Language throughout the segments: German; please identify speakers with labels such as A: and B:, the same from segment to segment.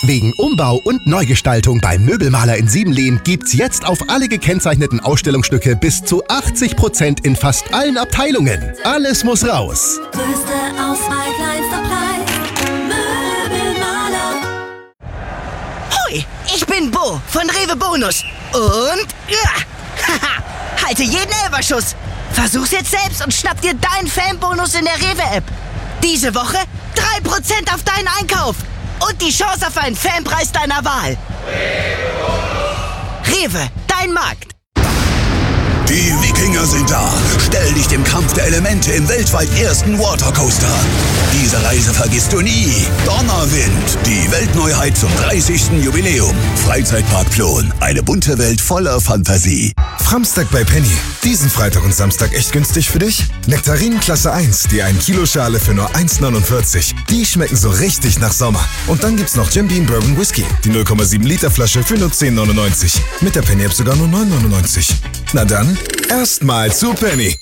A: Wegen Umbau und Neugestaltung beim Möbelmaler in Siebenlehn gibt's jetzt auf alle gekennzeichneten Ausstellungsstücke bis zu 80% in fast allen Abteilungen. Alles muss raus.
B: Größte Auswahl, kleinster Preis. Möbelmaler.
C: Hoi, ich bin Bo von Rewe Bonus. Und halte jeden Elferschuss. Versuch's jetzt selbst und schnapp dir deinen Fanbonus in der Rewe-App. Diese Woche 3% auf deinen Einkauf. Und die Chance auf einen Fanpreis deiner Wahl. Rewe, dein Markt.
D: Die Wikinger sind da. Stell dich dem Kampf der Elemente im weltweit ersten Watercoaster. Diese Reise vergisst du nie. Donnerwind, die Weltneuheit zum 30. Jubiläum. Freizeitpark Plon, eine bunte Welt voller Fantasie.
E: Framstag bei Penny. Diesen Freitag und Samstag echt günstig für dich? Nektarinen Klasse 1, die 1 Kilo Schale für nur 1,49. Die schmecken so richtig nach Sommer. Und dann gibt's noch Jim Beam Bourbon Whisky, die 0,7 Liter Flasche für nur 10,99. Mit der Penny App sogar nur 9,99. Na dann, erstmal zu Penny.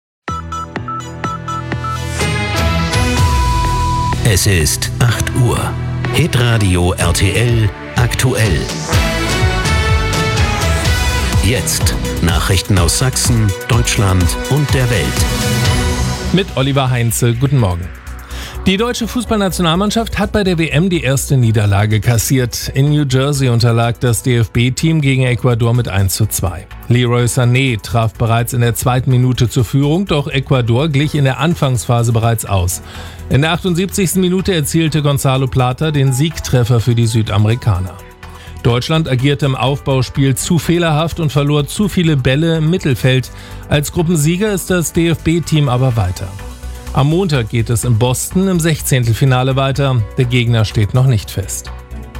F: Es ist 8 Uhr. Hitradio RTL aktuell. Jetzt Nachrichten aus Sachsen, Deutschland und der Welt.
G: Mit Oliver Heinze, guten Morgen. Die deutsche Fußballnationalmannschaft hat bei der WM die erste Niederlage kassiert. In New Jersey unterlag das DFB-Team gegen Ecuador mit 1:2. Leroy Sané traf bereits in der 2. Minute zur Führung, doch Ecuador glich in der Anfangsphase bereits aus. In der 78. Minute erzielte Gonzalo Plata den Siegtreffer für die Südamerikaner. Deutschland agierte im Aufbauspiel zu fehlerhaft und verlor zu viele Bälle im Mittelfeld. Als Gruppensieger ist das DFB-Team aber weiter. Am Montag geht es in Boston im 16. Finale weiter. Der Gegner steht noch nicht fest.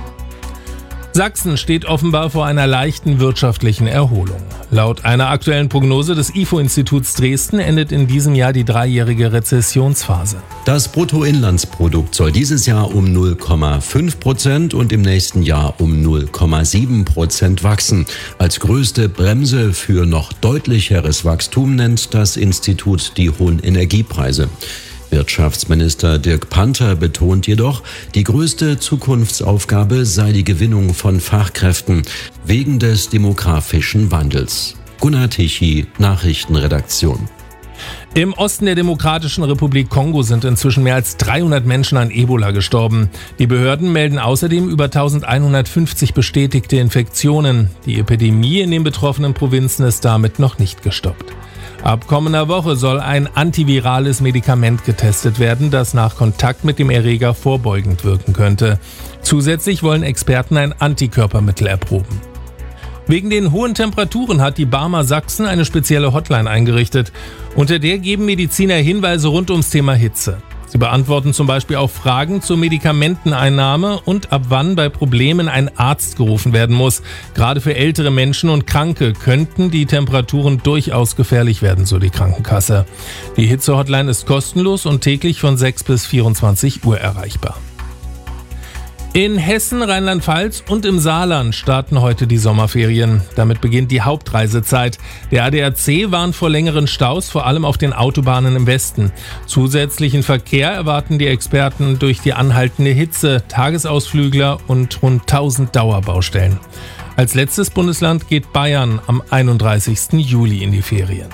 G: Sachsen steht offenbar vor einer leichten wirtschaftlichen Erholung. Laut einer aktuellen Prognose des IFO-Instituts Dresden endet in diesem Jahr die 3-jährige Rezessionsphase.
H: Das Bruttoinlandsprodukt soll dieses Jahr um 0,5% und im nächsten Jahr um 0,7% wachsen. Als größte Bremse für noch deutlicheres Wachstum nennt das Institut die hohen Energiepreise. Wirtschaftsminister Dirk Panther betont jedoch, die größte Zukunftsaufgabe sei die Gewinnung von Fachkräften wegen des demografischen Wandels. Gunnar Tichy, Nachrichtenredaktion.
G: Im Osten der Demokratischen Republik Kongo sind inzwischen mehr als 300 Menschen an Ebola gestorben. Die Behörden melden außerdem über 1150 bestätigte Infektionen. Die Epidemie in den betroffenen Provinzen ist damit noch nicht gestoppt. Ab kommender Woche soll ein antivirales Medikament getestet werden, das nach Kontakt mit dem Erreger vorbeugend wirken könnte. Zusätzlich wollen Experten ein Antikörpermittel erproben. Wegen den hohen Temperaturen hat die Barmer Sachsen eine spezielle Hotline eingerichtet. Unter der geben Mediziner Hinweise rund ums Thema Hitze. Sie beantworten zum Beispiel auch Fragen zur Medikamenteneinnahme und ab wann bei Problemen ein Arzt gerufen werden muss. Gerade für ältere Menschen und Kranke könnten die Temperaturen durchaus gefährlich werden, so die Krankenkasse. Die Hitze-Hotline ist kostenlos und täglich von 6 bis 24 Uhr erreichbar. In Hessen, Rheinland-Pfalz und im Saarland starten heute die Sommerferien. Damit beginnt die Hauptreisezeit. Der ADAC warnt vor längeren Staus, vor allem auf den Autobahnen im Westen. Zusätzlichen Verkehr erwarten die Experten durch die anhaltende Hitze, Tagesausflügler und rund 1000 Dauerbaustellen. Als letztes Bundesland geht Bayern am 31. Juli in die Ferien.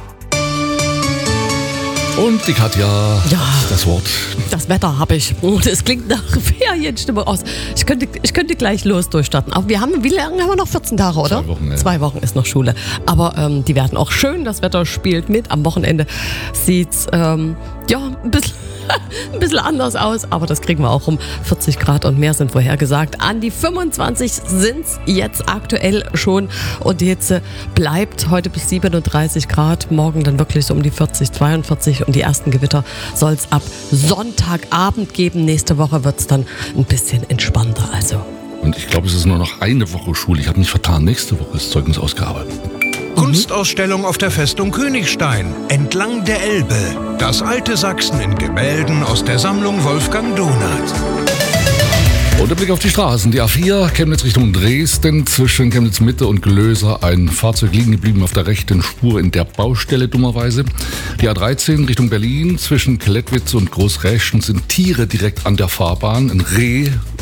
I: Und die Katja hat das Wort.
J: Das Wetter habe ich. Und es klingt nach Ferienstimmung aus. Ich könnte gleich durchstarten. Aber wie lange haben wir noch? 14 Tage, oder?
I: 2 Wochen, ja.
J: 2 Wochen ist noch Schule. Aber die werden auch schön. Das Wetter spielt mit. Am Wochenende sieht's ein bisschen anders aus, aber das kriegen wir auch rum. 40 Grad und mehr sind vorhergesagt. An die 25 sind es jetzt aktuell schon und die Hitze bleibt heute bis 37 Grad. Morgen dann wirklich so um die 40, 42 und die ersten Gewitter soll es ab Sonntagabend geben. Nächste Woche wird es dann ein bisschen entspannter.
I: Und ich glaube, es ist nur noch eine Woche Schule. Ich habe nicht vertan. Nächste Woche ist Zeugnis ausgearbeitet.
K: Kunstausstellung auf der Festung Königstein, entlang der Elbe. Das alte Sachsen in Gemälden aus der Sammlung Wolfgang Donath.
I: Und der Blick auf die Straßen. Die A4 Chemnitz Richtung Dresden, zwischen Chemnitz Mitte und Glöser ein Fahrzeug liegen geblieben auf der rechten Spur in der Baustelle dummerweise. Die A13 Richtung Berlin, zwischen Klettwitz und Großräschen sind Tiere direkt an der Fahrbahn. Ein Reh